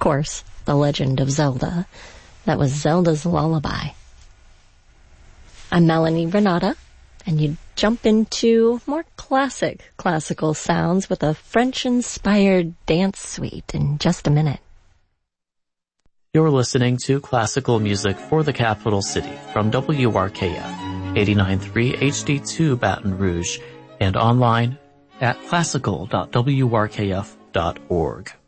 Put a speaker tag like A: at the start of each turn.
A: course, The Legend of Zelda. That was Zelda's Lullaby. I'm Melanie Renata, and you jump into more classical sounds with a French-inspired dance suite in just a minute.
B: You're listening to classical music for the capital city from WRKF 89.3 HD2 Baton Rouge and online at classical.wrkf.org.